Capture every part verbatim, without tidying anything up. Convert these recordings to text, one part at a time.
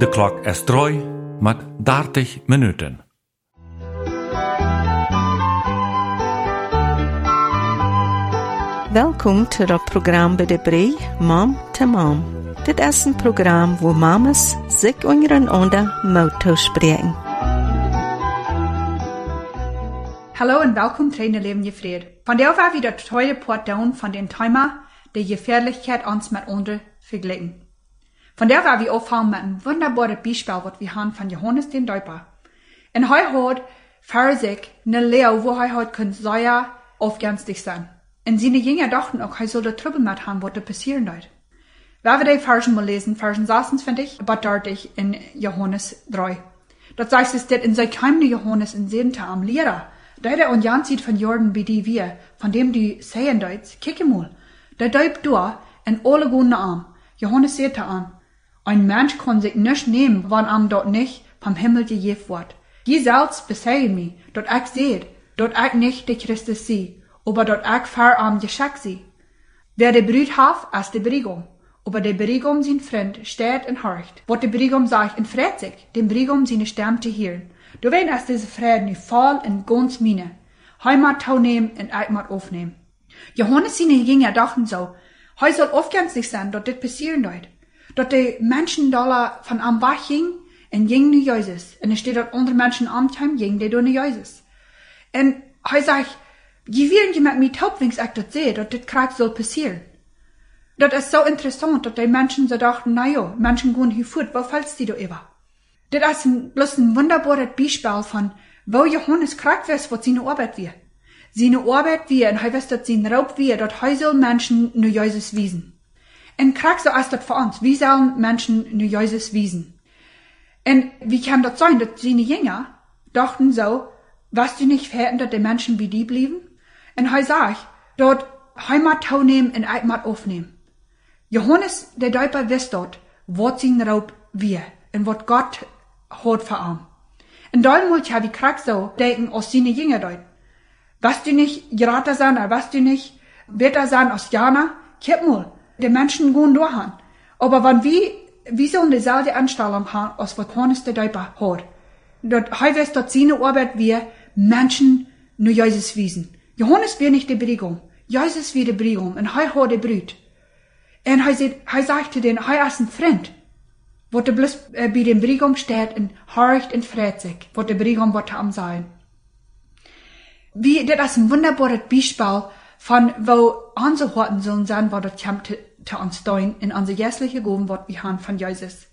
De klok is drie met dertig minuten. Welkom to het programma bij de Brei, Mom to Mom. Dit is een programma waar mamas zich ondereinander moeten spreken. Hallo en welkom bij de Leven je Vrede. Vandaag gaan we de tweede part doen van den Thema de gefährlichkeit ons met anderen vergelijken. Vandaag gaan we ophouden met een wunderbare Beispiel wat we hebben van Johannes den Döper. En hij had voor zich een leeuw wo hij had kon zeer afgänstig zijn. En zijn Jünger dachten ook, hij zou er Trouble met haben, wat er passieren wird. Wenn wir die Versen mal lesen, Versen sechsundzwanzig, aber dertig in Johannes drei. Dort sagt es, dass in sein Keimne Johannes in Sinte am Lehrer, der der und Jan sieht von Jordan wie die wir, von dem die sehen deut, kicke mal, der däubt da in alle gute Arm. Johannes seht er an, ein Mensch kann sich nicht nehmen, wann am dort nicht vom Himmel gegeben wird. Je selbst beseien mich, dort ich seht, dort ich nicht der Christus sie, aber dort ich fahr am Geschenk sie. Wer de Brüd hat, als de Brigum. Aber der Brigum sein Freund steht und horcht. Wat der Brigum sagt und freut sich, dem Brigum seine Stimme zu hören. Du weißt, dass diese Freude nicht voll und ganz meine. Heimat teilnehmen und Eichmat aufnehmen. Johannes seine Jünger dachten so, heu soll aufgänzlich sein, dort das passieren wird. Dort die Menschen da von am Bach gingen und gingen zu Jesus. Und es steht dort andere Menschen am Time gingen, die durch Jesus. Und heu sagt, je willen je mit mir taub, wenn ich das sehe, dort das Krieg soll passieren. Das ist so interessant, dass die Menschen so dachten, na ja, Menschen gehen hier fort, wo fällst du da über? Das ist ein, bloß ein wunderbares Beispiel von, wo Johannes krank weiß, was seine Arbeit wird. Seine Arbeit wird, und er weiß, dass sein Raub wird, dass er soll Menschen nur Jesus wiesen. Und krank so ist das für uns. Wie sollen Menschen nur Jesus wiesen? Und wie kann das sein, dass seine Jünger dachten so, was du nicht verhätten, dass die Menschen wie die blieben? Und er sagt, dort Heimat teilnehmen und Eichmat aufnehmen. Johannes, der Döper, wisst dort, was sein Raub wir und was Gott hat für ihn. Und dann muss ich wie krank so denken, aus seine Jünger dort. Was du nicht geraten sein, oder was du nicht besser sein als Jana, kipp mal, die Menschen gehen durch. Aber wenn wir, wir sollen dieselbe Anstellung haben, als was Johannes der Döper hat. Dort, er weiß, dass seine Arbeit wir Menschen nur Jesus wiesen. Johannes wird nicht die Brigum. Jesus wird die Brigum, und er hat die Brüd. Und er sagte den, er ist ein Freund, wo der bloß äh, bei dem Brigum steht und horcht und freut sich, wo der Brigum wird am sein. Wie, das ist ein wunderbares Beispiel von, wo unsere Horten sollen sein, wo das kommt zu, zu uns tun, in unsere jährliche Gaben, was wir haben von Jesus.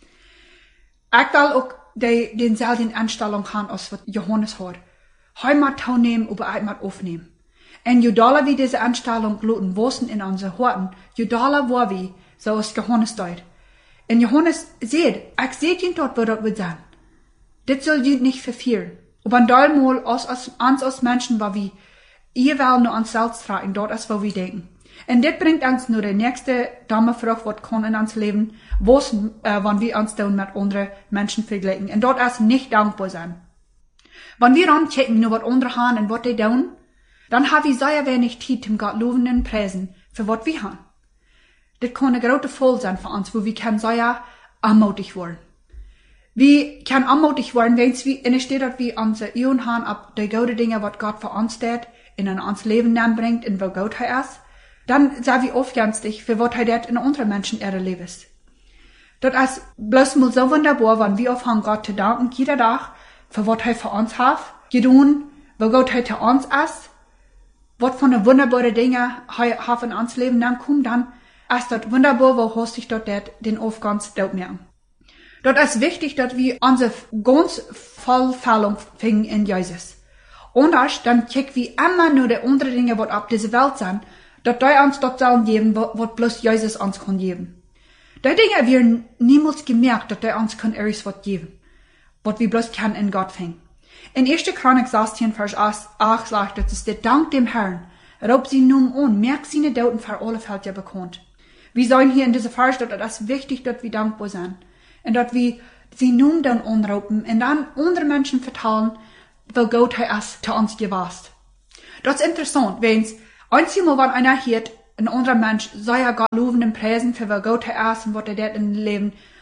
Ich will auch die, denselben Anstellung haben, als was Johannes hat. Heimat teilnehmen, aber Heimat aufnehmen. Und je doller wir diese Anstellung gluten wussten in unsere Horten, je doller war wir, so ist Johannes dort. Und Johannes seht, ich seht ihn dort, wo das wird sein. Das soll ihn nicht verfehlen. Aber dann mal uns als, uns als Menschen, wo wir, ihr wollen nur uns selbst tragen, dort ist, wo wir denken. Und das bringt uns nur die nächste dumme Frage, was kann in uns leben, was, äh, wenn wir uns dann mit anderen Menschen vergleichen. Und dort ist nicht dankbar sein. Wenn wir anchecken, nur was andere haben und was die tun, dann haben wir sehr wenig Zeit zum Gott loben und preisen für was wir haben. Das kann eine große Folge sein für uns, wo wir können sehr anmutig werden. Wir können anmutig werden, wenn wir, und es steht, dass wir unsere Ehren haben, ab die guten Dinge, was Gott für uns tut, in uns Leben bringt, und wo Gott er ist, dann sind wir aufgänstig für was er tut in anderen Menschen ihre Lebens. Das ist bloß mal so wunderbar, wenn wir aufhören, Gott zu danken, jeder Tag, für was er für uns hat, getan, wo Gott er zu uns ist, was von den wunderbaren Dingen er in uns Leben dann kommt, dann ist das wunderbar, wo hast ich dort den Aufgangs dort merken. Dort ist wichtig, dass wir unsere ganz Vollfällung finden in Jesus. Und das, dann checken wir immer nur die anderen Dinge, was auf dieser Welt sind, dass die uns dort sollen geben, was bloß Jesus uns kann geben. Die Dinge werden niemals gemerkt, dass die uns kann etwas geben, was wir bloß können in Gott finden. In erster Chronik sechzehn, Vers acht sagt, dass es der Dank dem Herrn, raubt sie nun an, merkt seine Dauten für alle Feld ja bekannt. Wir sagen hier in dieser Vers, dass es ist wichtig, dass wir dankbar sind. Und dass wir sie nun dann anrauben und dann andere Menschen vertellen, weil Gott er es zu uns gewasst. Das ist interessant, wenn es einmal, wenn einer hört, ein anderer Mensch soll ja Gott loben und preisen, für was Gott er ist und was er dort im Leben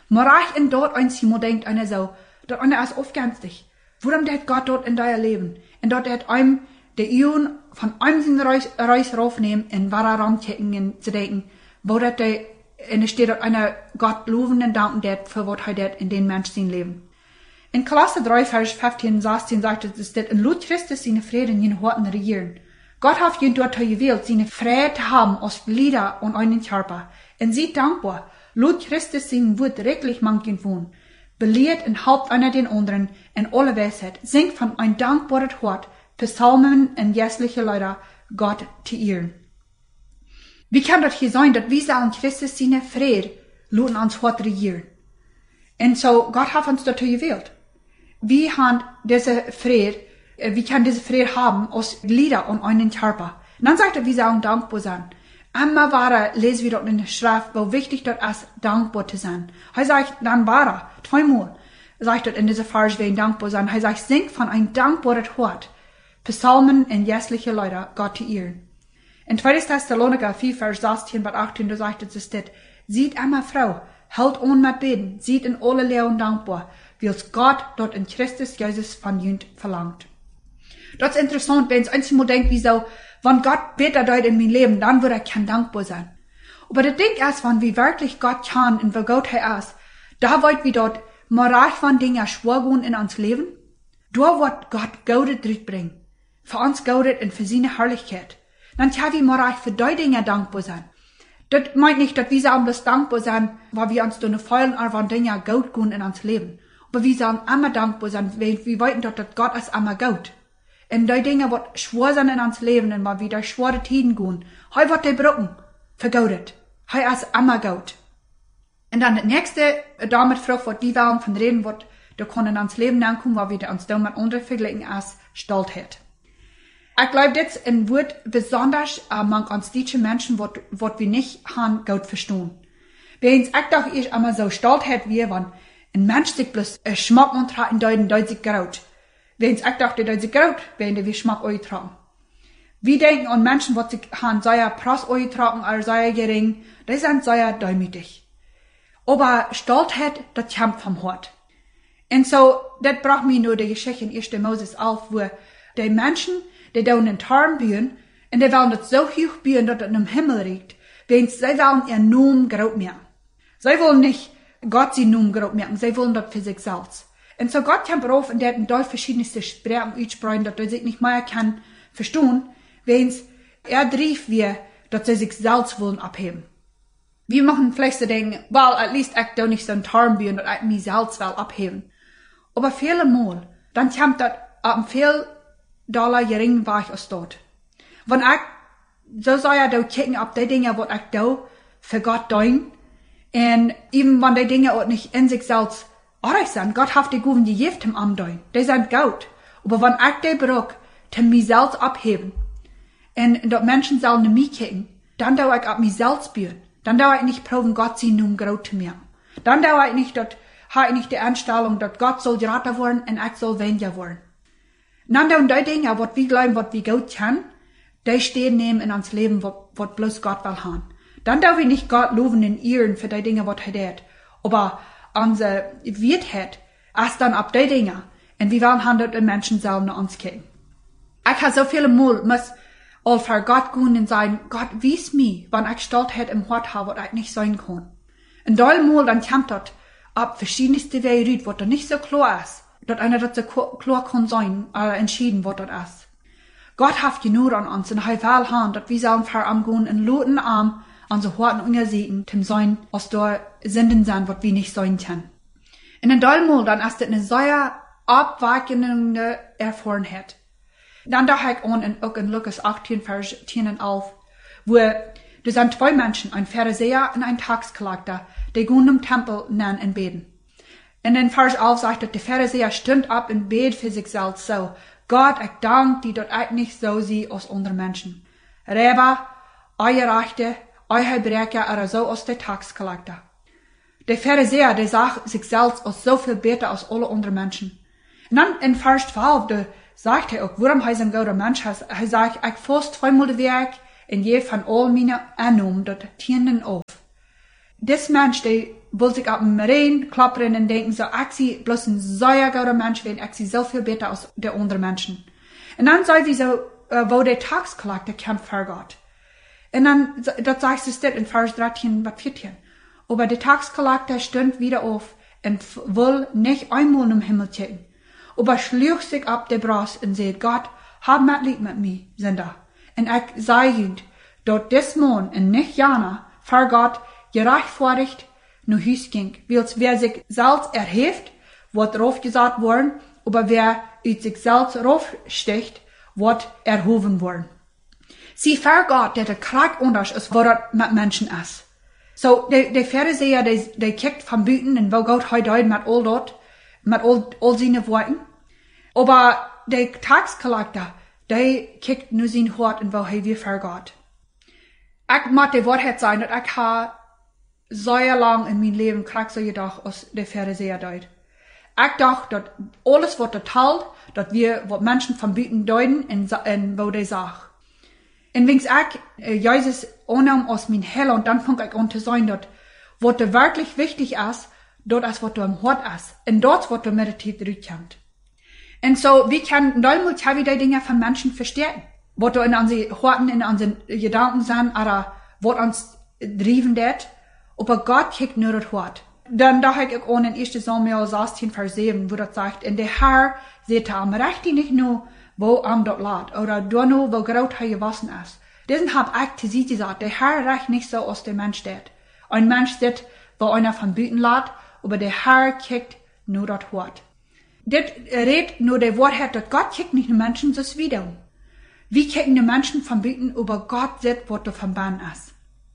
Maar ich in dort eins jemand denkt einer so, dort einer ist aufgänstig. Warum hat Gott dort in dein Leben? Und dort hat einem der Ion von einem sein Reis, Reis raufnehmen, in wahrer Raumchecken zu denken, wo dort der, und es steht dort einer Gott loben und danken dort, für was er dort in den Menschen leben. In Kolosser drei, Vers fünfzehn und sechzehn sagt es, dass in Lut Christus seine Friede in den Horten regieren. Gott hat ihn dort gewählt, seine Friede zu haben aus Glieder und einen Körper. Und sie dankbar, Lut Christus sein Wort reglich manchen wohnen. Belehrt und halbt einer den anderen in alle Weisheit, singt von ein dankbares Hort, Psalmen und jässliche Leute Gott zu ehren. Wie kann das hier sein, dass wir sagen, Christus seine Friede luten uns Hort regieren? Und so, Gott hat uns dazu gewählt. Wie haben diese Friede, wie kann diese Friede haben aus Glieder und einen Körper? Und dann sagt er, wir sollen dankbar sein. Einmal war er, lesen wir dort in der Schrift, wo wichtig dort ist, dankbar zu sein. Er sagt, dann war er, zweimal, sagt dort in dieser Vers, wen dankbar sein. Er sagt, singt von ein dankbares Hort, Psalmen und jässliche Leute Gott zu ehren. In zweiter Thessaloniker vier, Vers sechzehn bis achtzehn, da sagt es, dass sieht einmal Frau, hält on mit beten, sieht in alle Lehren dankbar, wie es Gott dort in Christus Jesus von Jünd verlangt. Das ist interessant, wenn es einmal denkt, wie so, wenn Gott beter dort in mein Leben, dann wird er kein dankbar sein. Aber das Ding ist, wenn wir wirklich Gott kann und wo Gott er ist, da wollt wir dort moralisch von Dingen schwören in uns Leben, da wird Gott Gaudet bringen. Für uns Gaudet und für seine Herrlichkeit. Dann kann wir moralisch für die Dinge dankbar sein. Das meint nicht, dass wir sagen, bloß dankbar sein, weil wir uns durch Fallen aber Dinge gut gehen in uns Leben. Aber wir sagen immer dankbar sein, weil wir wollen doch, dass Gott ist immer gut. Und die Dinge, die schwer sind in uns Leben, und weil wir durch schwere Tiden gehen, heu wird die Brücken vergaudet. Heu ist immer gut. Und dann das nächste, damit frucht, was die wollen von reden, wird, da können uns Leben ankommen, weil wir uns damit untervergleichen als Stoltheit. Ich glaube, das ist ein Wort besonders among uns deutsche Menschen, was wir nicht haben, gut verstehen. Wenn ich doch ich immer so Stoltheit wie, wenn ein Mensch sich bloß äh, Schmack und deuten, deut sich graut. Wenn ich doch der deut sich graut, wenn der wie Schmack eintragen. Wir denken an Menschen, was sich haben, sei er Prost eintragen, oder sei er gering, die sind sei er demütig. Aber Stoltheit, das kommt vom Hort. Und so, das braucht mir nur die Geschichte in erster Moses auf, wo die Menschen, die da in den Tarn bühen, und die wollen das so hoch bühen, dass es in dem Himmel riecht, wenn sie wollen ihr Namen groß machen. Sie wollen nicht Gott sie Namen groß machen, sie wollen das für sich selbst. Und so Gott kommt auf, und der hat in Deutsch verschiedenste Sprachen aussprechen, dass er sich nicht mehr kann verstehen, wenn er drief wir, dass sie sich selbst wollen abheben. Wir machen vielleicht so denken, well, at least ich da nicht so ein Tarn bühen, dass ich mich selbst will abheben. Aber viele Mal, dann kommt das ab viel Dollar gering war ich aus dort. Wenn ich, so soll ich da kicken ab die Dinge, was ich da für Gott tun, und eben wenn die Dinge auch nicht in sich selbst artig sind, Gott hat die Guben, die Gift im Arm tun, die sind gut. Aber wenn ich die brauche, zu mich selbst abheben, und dort Menschen sollen nicht mich kicken, dann da ich ab mich selbst bühen, dann da ich nicht proben, Gott sie nun groß zu mir. Dann da ich nicht, dort, habe ich nicht die Einstellung, dass Gott soll geraten werden, und ich soll weniger werden. Dann da und die Dinge, was wir glauben, was wir gut können, die stehen nehmen in uns Leben, was bloß Gott will haben. Dann darf wir nicht Gott loben und ehren für die Dinge, was er hat. Aber unsere Wirtheit ist dann ab die Dinge. Und wir wollen haben, dass die Menschen selber nach uns gehen. Ich habe so viele Mal, muss all für Gott gehen und sagen, Gott, wies mir, wenn ich Stoltheit im Hort habe, was ich nicht sein kann. Und da mal, dann kommt das ab verschiedenste Wege, was da nicht so klar ist. Dass einer das so klar kann sein, oder entschieden, was das ist. Gott hat genug an uns, und er will haben, dass wir sollen für am gehen, in loten Arm, an so harten Ungersehen, zum sein, aus der Sünden sein, was wir nicht sein können. In den Dolmol, dann ist das eine sehr abweichende Erfahrenheit. Dann da ich an, in, auch in Lukas achtzehn, Vers zehn und elf, wo, da sind zwei Menschen, ein Pharisäer und ein Taxklagter, die gehen im Tempel nennen und beten. In den Vers elf sagt er, der Pharisäer stund ab und bet für sich selbst so, Gott, ich danke dir, dass ich nicht so sehe als andere Menschen. Reba, euer Rechte, euer Brecher, oder so als der Taxklagter. Der Pharisäer, der sagt sich selbst als so viel besser als alle anderen Menschen. Und dann in Vers zwölf, da sagt er auch, warum er ein guter Mensch ist. Er sagt, ich fast zweimal das Werk, und je von all meine Annahmen, das tienden auf. das Mensch, der will sich auf dem Rehen klappern und denken so, ich sie bloß ein sehr guter Mensch werden, ich sie so viel besser als der andere Menschen. Und dann sei wie so, wo der Taxkollector kämpft für Gott. Und dann, das sagst du das in Vers dreizehn bis vierzehn. Aber der Taxkollector stund wieder auf und will nicht einmal im Himmel checken. Aber schlug sich ab der Brust und sagt, Gott, hab mit lieb mit mir, Sünder. Und ich sei jüd, dort des Mann und nicht Jana, für Gott, gerechtfertigt, nur Hüs ging. Weil wer sich selbst erhebt, wird drauf gesagt worden, aber wer uit sich selbst raufsticht, wird erhoben worden. Sie für Gott, der der Krieg anders ist, was das mit Menschen ist. So, der, der Pharisäer, der, der kickt von Büten und will Gott heute deuten mit all dort, mit all, all seine Worten. Aber der Taxkollector, der kickt nur sein Hort und will hey, wie für Gott. Ich mag die Wahrheit sein, dass ich habe sehr lang in meinem Leben krieg so gedacht, als der Pharisäer deut. Ich dachte, dass alles, was er teilt, dass wir, was Menschen von Büten deuten, in, in wo der sagt. Und wenn ich äh, Jesus annahm aus mein Hell und dann fang ich an zu sein, dass, was da wirklich wichtig ist, dort ist, was du am Hort ist. Und dort, was du meditiert durchkommt. Und so, wie kann, damals habe ich die Dinge von Menschen verstehen. Was du in unseren Horten, in unseren Gedanken sind, oder was uns driven wird. Aber Gott kickt nur das Hort. Dann dachte ich auch in ersten Samuel sechzehn, Vers sieben, wo das sagt, und der Herr seht am Recht nicht nur, wo am dort lag, oder da nur, wo graut er gewassen ist. Diesen hab ich zu sie gesagt, der Herr recht nicht so, als der Mensch steht. Ein Mensch steht, wo einer von Büten lag, aber der Herr kickt nur das Hort. Das redet nur der Wahrheit, dass Gott kickt nicht den Menschen, das wieder. Wie kicken die Menschen von Büten, über Gott sieht, was du von Bahn ist.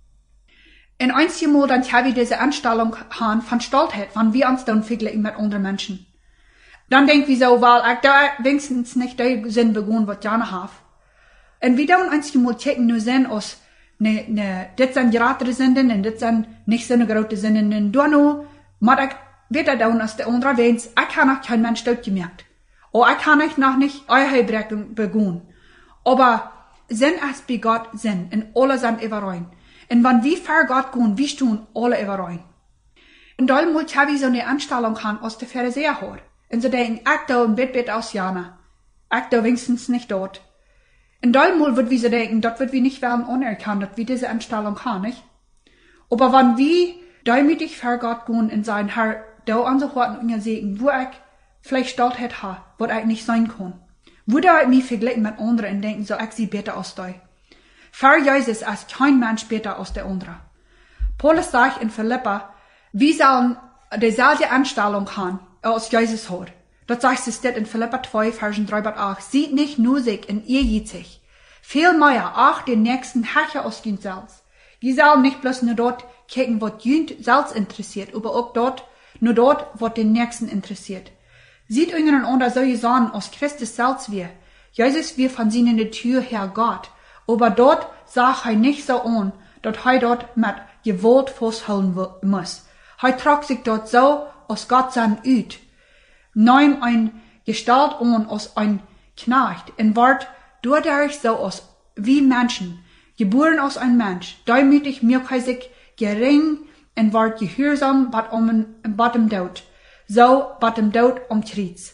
In einzigen Mal dann habe ich diese Anstellung haben von Stolzheit, wenn wir uns dann vergleichen mit anderen Menschen. Dann denk ich so, weil ich da wenigstens nicht den Sinn begonnen, was ich habe. Und wir dann einzigen Mal checken nur Sinn aus, ne, ne, das sind geratere Sünden, und das sind nicht so eine große Sünden, und da nur, aber ich wieder dann als der andere Wenz, ich habe noch kein Mensch dort gemerkt. Oder ich habe noch nicht Eierheilbrechen begonnen. Aber Sinn ist bei Gott Sinn, und alle sind überrein. Und wenn wir für Gott gehen, wir tun alle überrein. Und dann muss ich so eine Anstellung haben, als der Pharisäer hat. Und sie denken, ich da ein Bett aus Jana. Ich da wenigstens nicht dort. Und dann muss wir so denken, dort wird wir nicht werden anerkannt, dass wir diese Anstellung haben, nicht? Aber wenn wir demütig für Gott gehen und sagen, Herr, da unsere Horten und ihr sehen, wo ich vielleicht Stolzheit habe, wo ich nicht sein kann. Wo da ich mich vergleichen mit anderen und denken, so, ich sehe besser aus da. Für Jesus ist kein Mensch besser als der andere. Paulus sagt in Philippa, wir sollen dieselbe Anstellung haben, als Jesus hat. Das sagt es in Philippa zwei, Versen drei bis acht. Sieht nicht nur sich in ihr geht sich. Vielmehr auch den nächsten Herrscher aus jünd selbst. Wir sollen nicht bloß nur dort kicken, was jünd selbst interessiert, aber auch dort, nur dort, was den nächsten interessiert. Sieht untereinander so sagen, als Christus selbst wir. Jesus wir von seiner Natur her Gott. Aber dort sah er nicht so an, dass er dort mit Gewalt festhalten muss. Er trug sich dort so, als Gott sein Üt. Nahm ein Gestalt an als ein Knecht und ward dadurch so als wie Menschen, geboren als ein Mensch, demütig, mirkeisig, gering und ward gehorsam bat um, bat dem Tod, so bat dem Tod umtritt.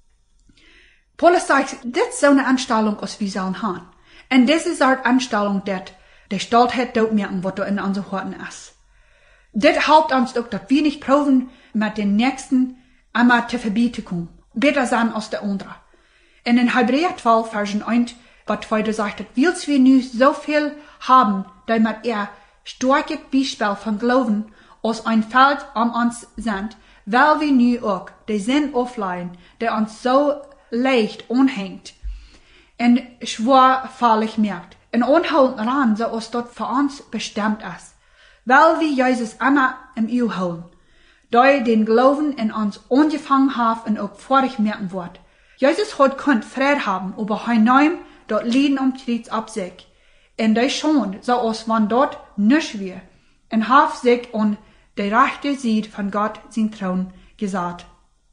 Paulus sagt, das ist so eine Anstellung, als wir sollen haben. Und das ist eine Anstellung, dass der Stolzheit dort merken, was da in unseren Horten ist. Das hilft uns auch, dass wir nicht proben, mit den Nächsten einmal zu verbieten, besser sein als der andere. Und in Hebräer zwölf, Versen eins, was zwei sagt, willst wir nu so viel haben, damit er starkes Beispiel von Glauben aus ein Feld an uns sind, weil wir nu auch den Sinn aufleihen, der uns so leicht anhängt und schwerfällig merkt. Und anhalten ran, so als dort für uns bestimmt ist. Weil wir Jesus immer im Öl holen. Da den Glauben in uns angefangen haben und auch vorig merken wird. Jesus hat könnt Frieden haben, aber hinein dort Lieden um Krieg ab sich. Und da schon, so als wenn dort nichts wir. Und hat sich an der rechte Seite von Gott sein Thron gesagt.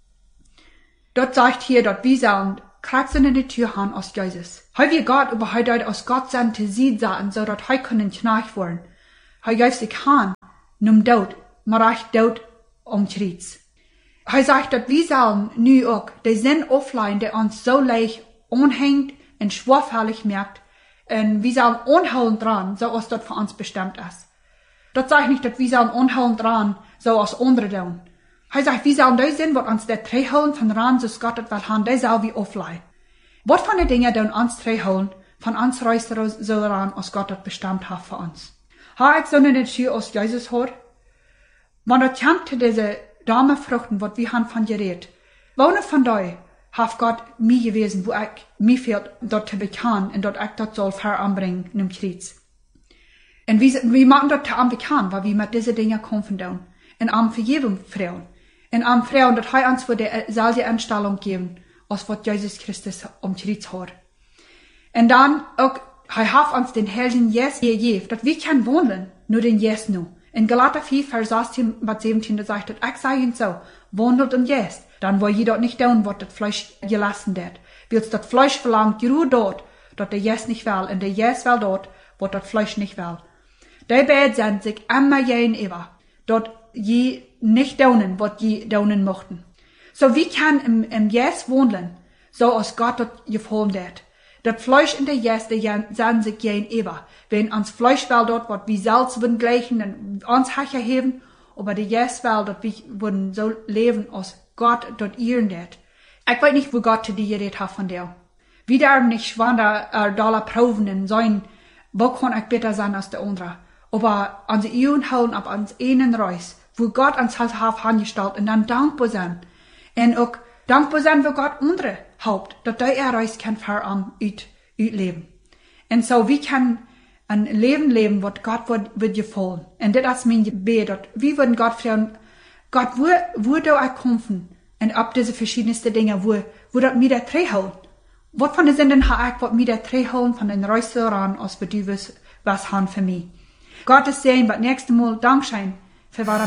Dort sagt hier, dort wir sollen Kraxen in die Tür haben aus Jesus. Heu wir Gott, aber heu dort aus Gott sein zu sehen sagen, so dort heu können Knach worden. Heu gibt sich han, num dood, maar echt dood omkreets. Hij zegt dat we zullen nu ook de zin afleiden die ons zo leeg onhängt en schwerfällig merkt, en we zullen onhouden dran, zoals dat voor ons bestemd is. Dat zegt niet dat we zullen onhouden dran, zoals anderen doen. Hij zegt, we zullen de zin wat ons de terughouden van ran, zoals God het wil gaan, die zullen we afleiden. Wat van de dingen doen ons terughouden, van ons reizen zo ran, als God het bestemd heeft voor ons. Ha ik zo niet hier als Jezus hoor? Maar dat komt deze dame vruchten, wat we han van gereed. Wonen van die, heeft God mij gewezen, wo ik mij veel dat te bekan, en dat ik dat zal veranbrengen, in hem kriets. En we, we maken dat te aanbekan, waar we met deze dingen komen doen. En aan vergeving vrouwen. En aan vrouwen, dat hij ons voor dezelfde instelling geven, als wat Jezus Christus omkriets hoort. En dan ook, hij heeft ons den Heiligen Geest gegeven, dat we kunnen wandelen, nur den Geest nu. In Galater vier, Vers achtzehn bis zeventien, da sagt het, ik zei je zo, wandelt im Geest. Dan wil je dat niet doen, wat het Fleisch gelassen wird. Wils dat Fleisch verlangt, je dort, dat de Geest nicht will, en de Geest will dort, wat dat Fleisch nicht will. Die beiden zijn zich immer jeen eeuwig, dat je nicht doen, wat je doen mochten. So wie kann im, im Geist wandelen, so als Gott dat geformt hat. Dat Fleisch in der Geist, die sind sich jeen eeuwig. Wenn ans Fleisch will dort, wat wir selbst würden gleichen, und uns Hacher heben, aber der Geist will, dat wir würden so leben, als Gott dort ihren dat. Ich weiß nicht, wo Gott zu dir geredet hat von dir. Wir dürfen nicht schwander, äh, Dollar proben und sagen, wo kann ich besser sein als der andere. Aber unsere Ehren holen ab uns einen Reis, wo Gott uns hat angestellt, und dann dankbar sein. Und auch dankbar sein, wo Gott andere haupt, dat die er Reis kann für am uit, uitleben. Und so, wir können ein Leben leben, wat Gott wird, wird gefallen. Und das ist mein Gebet, dat wir würden Gott fragen, Gott, wo, wo du auch kommen, und ab diese verschiedensten Dinge, wo, wo dat mir der Dreh holen. Was von den Sünden habe ich, wat mir der Dreh holen, von den Restaurant, als du was, was haben für mich. Gott ist sehen, was nächstes Mal Dankeschön für was